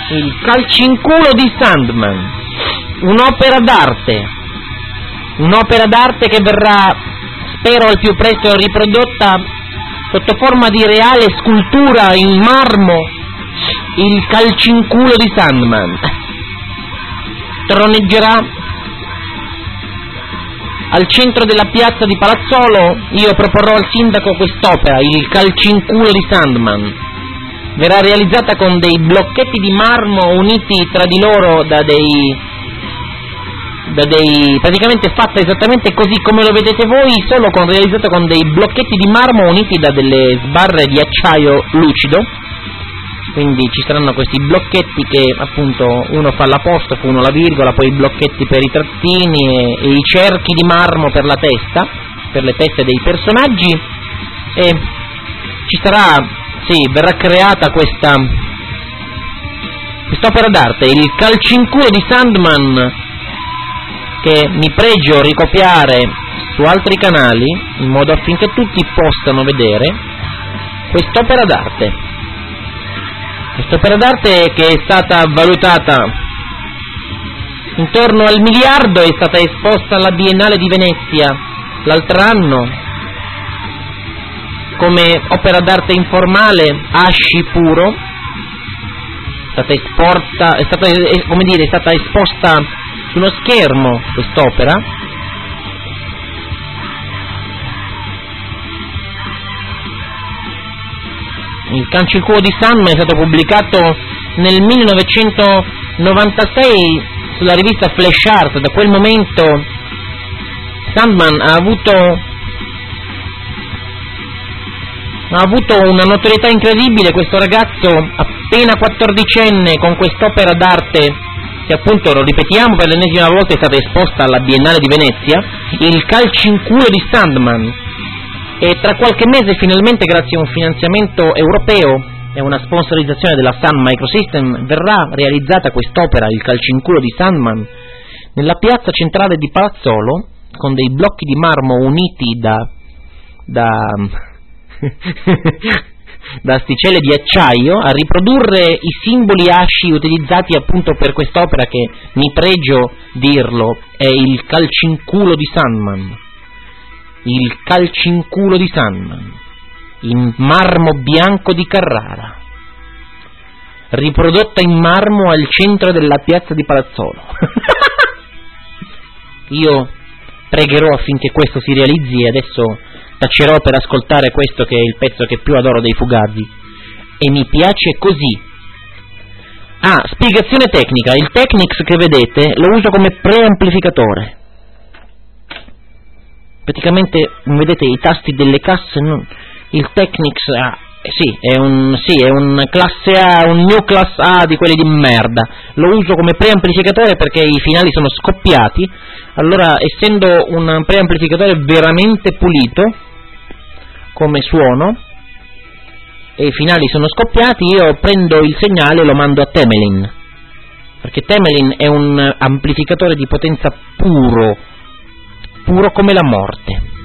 Il calcinculo di Sandman, un'opera d'arte che verrà, spero al più presto, riprodotta sotto forma di reale scultura in marmo. Il calcinculo di Sandman troneggerà al centro della piazza di Palazzolo. Io proporrò al sindaco quest'opera, il calcinculo di Sandman. Verrà realizzata con dei blocchetti di marmo uniti tra di loro da dei praticamente fatta esattamente così come lo vedete voi, solo realizzata con dei blocchetti di marmo uniti da delle sbarre di acciaio lucido. Quindi ci saranno questi blocchetti che appunto uno fa l'apostrofo, uno la virgola, poi i blocchetti per i trattini e i cerchi di marmo per la testa, per le teste dei personaggi, e ci sarà, verrà creata quest'opera d'arte, il calcinculo di Sandman, che mi pregio ricopiare su altri canali in modo affinché tutti possano vedere quest'opera d'arte. Quest'opera d'arte che è stata valutata intorno al miliardo, è stata esposta alla Biennale di Venezia l'altro anno come opera d'arte informale, asci puro. È stata esposta su uno schermo quest'opera. Il calcinculo di Sandman è stato pubblicato nel 1996 sulla rivista Flash Art. Da quel momento Sandman ha avuto una notorietà incredibile. Questo ragazzo appena 14enne con quest'opera d'arte, che appunto, lo ripetiamo per l'ennesima volta, è stata esposta alla Biennale di Venezia, il calcinculo di Sandman. E tra qualche mese, finalmente, grazie a un finanziamento europeo e una sponsorizzazione della Sun Microsystem, verrà realizzata quest'opera, il calcinculo di Sandman, nella piazza centrale di Palazzolo, con dei blocchi di marmo uniti da asticelle di acciaio, a riprodurre i simboli asci utilizzati appunto per quest'opera, che, mi pregio dirlo, è il calcinculo di Sandman. Il calcinculo di Sandman, in marmo bianco di Carrara, riprodotta in marmo al centro della piazza di Palazzolo. Io pregherò affinché questo si realizzi, e adesso tacerò per ascoltare questo, che è il pezzo che più adoro dei Fugazi, e mi piace così. Spiegazione tecnica: il Technics che vedete lo uso come preamplificatore. Praticamente, vedete i tasti delle casse, il Technics è un classe A, un New Class A di quelli di merda. Lo uso come preamplificatore perché i finali sono scoppiati. Allora, essendo un preamplificatore veramente pulito come suono e i finali sono scoppiati, io prendo il segnale e lo mando a Temelin, perché Temelin è un amplificatore di potenza puro come la morte.